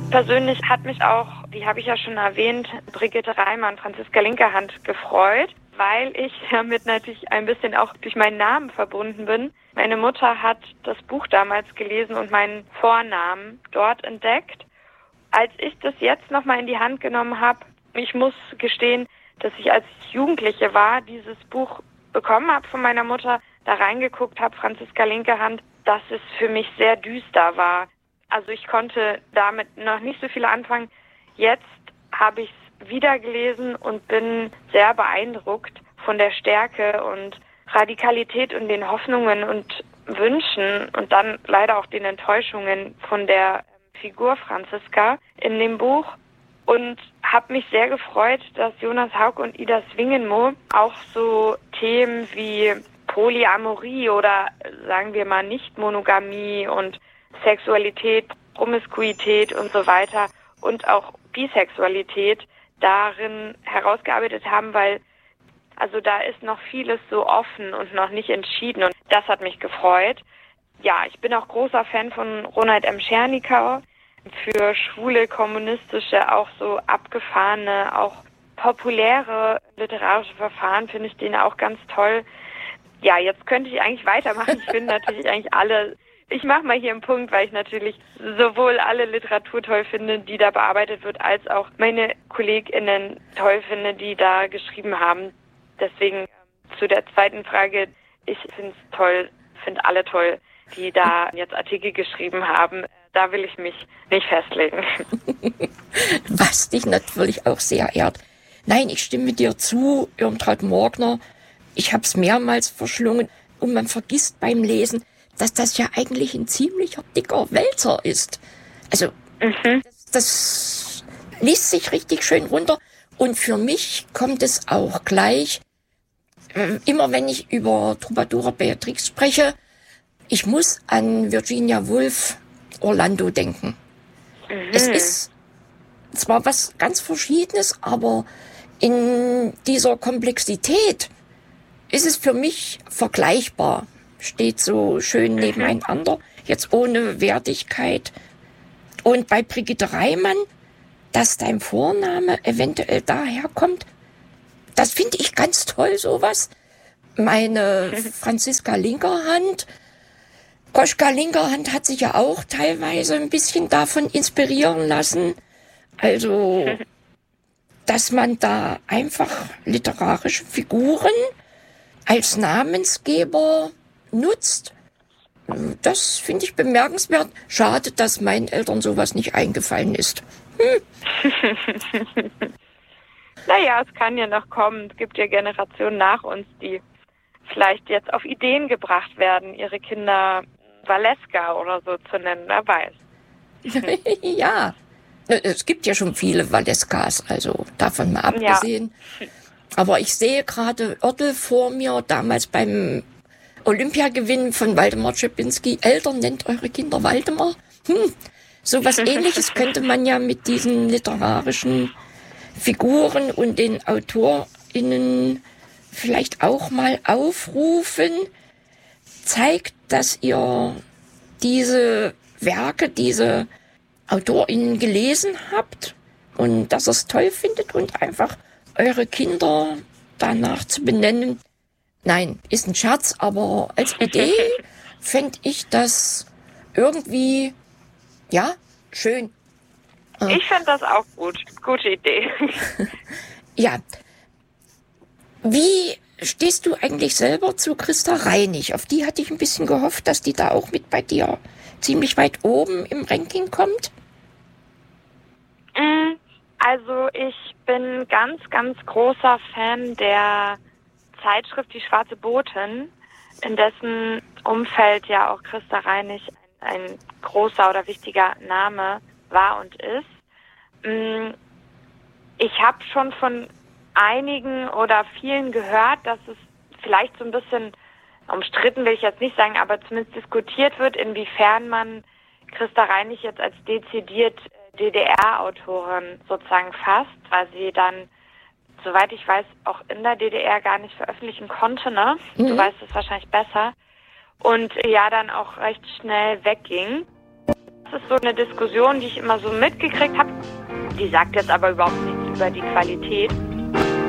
Persönlich hat mich auch, die habe ich ja schon erwähnt, Brigitte Reimann, Franziska Linkerhand gefreut, weil ich damit natürlich ein bisschen auch durch meinen Namen verbunden bin. Meine Mutter hat das Buch damals gelesen und meinen Vornamen dort entdeckt. Als ich das jetzt nochmal in die Hand genommen habe, ich muss gestehen, dass ich als Jugendliche war, dieses Buch bekommen habe von meiner Mutter, da reingeguckt habe, Franziska Linkerhand, dass es für mich sehr düster war. Also ich konnte damit noch nicht so viel anfangen. Jetzt habe ich es wieder gelesen und bin sehr beeindruckt von der Stärke und Radikalität und den Hoffnungen und Wünschen und dann leider auch den Enttäuschungen von der Figur Franziska in dem Buch. Und habe mich sehr gefreut, dass Jonas Hauck und Ida Swingenmo auch so Themen wie Polyamorie oder sagen wir mal Nicht-Monogamie und Sexualität, Promiskuität und so weiter und auch Bisexualität darin herausgearbeitet haben, weil also da ist noch vieles so offen und noch nicht entschieden und das hat mich gefreut. Ja, ich bin auch großer Fan von Ronald M. Schernikau. Für schwule, kommunistische, auch so abgefahrene, auch populäre literarische Verfahren finde ich den auch ganz toll. Ja, jetzt könnte ich eigentlich weitermachen. Ich finde natürlich eigentlich alle, ich mache mal hier einen Punkt, weil ich natürlich sowohl alle Literatur toll finde, die da bearbeitet wird, als auch meine KollegInnen toll finde, die da geschrieben haben. Deswegen zu der zweiten Frage, ich finde es toll, finde alle toll, die da jetzt Artikel geschrieben haben. Da will ich mich nicht festlegen. Was dich natürlich auch sehr ehrt. Nein, ich stimme dir zu, Irmtraut Morgner. Ich habe es mehrmals verschlungen und man vergisst beim Lesen, dass das ja eigentlich ein ziemlicher dicker Wälzer ist. Also das liest sich richtig schön runter und für mich kommt es auch gleich, immer wenn ich über Troubadour Beatrix spreche, ich muss an Virginia Woolf Orlando denken. Es ist zwar was ganz Verschiedenes, aber in dieser Komplexität ist es für mich vergleichbar. Steht so schön nebeneinander, jetzt ohne Wertigkeit. Und bei Brigitte Reimann, dass dein Vorname eventuell daherkommt, das finde ich ganz toll, sowas. Meine Franziska Linkerhand, Koschka Linkerhand hat sich ja auch teilweise ein bisschen davon inspirieren lassen. Also, dass man da einfach literarische Figuren als Namensgeber nutzt, das finde ich bemerkenswert. Schade, dass meinen Eltern sowas nicht eingefallen ist. Naja, es kann ja noch kommen. Es gibt ja Generationen nach uns, die vielleicht jetzt auf Ideen gebracht werden, ihre Kinder Valeska oder so zu nennen, wer weiß. Ja, es gibt ja schon viele Valeskas, also davon mal abgesehen. Ja. Aber ich sehe gerade Oertel vor mir, damals beim Olympiagewinn von Waldemar Czepinski. Eltern, nennt eure Kinder Waldemar. So was Ähnliches könnte man ja mit diesen literarischen Figuren und den AutorInnen vielleicht auch mal aufrufen. Zeigt, dass ihr diese Werke, diese AutorInnen gelesen habt und dass ihr es toll findet und einfach eure Kinder danach zu benennen. Nein, ist ein Scherz, aber als Idee fände ich das irgendwie, ja, schön. Ich finde das auch gut. Gute Idee. Ja. Wie stehst du eigentlich selber zu Christa Reinig? Auf die hatte ich ein bisschen gehofft, dass die da auch mit bei dir ziemlich weit oben im Ranking kommt. Also ich bin ganz, ganz großer Fan der Zeitschrift Die Schwarze Botin, in dessen Umfeld ja auch Christa Reinig ein großer oder wichtiger Name war und ist. Ich habe schon von einigen oder vielen gehört, dass es vielleicht so ein bisschen umstritten, will ich jetzt nicht sagen, aber zumindest diskutiert wird, inwiefern man Christa Reinig jetzt als dezidiert DDR-Autorin sozusagen fasst, weil sie dann, soweit ich weiß, auch in der DDR gar nicht veröffentlichen konnte, ne? Du weißt es wahrscheinlich besser. Und ja, dann auch recht schnell wegging. Das ist so eine Diskussion, die ich immer so mitgekriegt habe. Die sagt jetzt aber überhaupt nichts über die Qualität.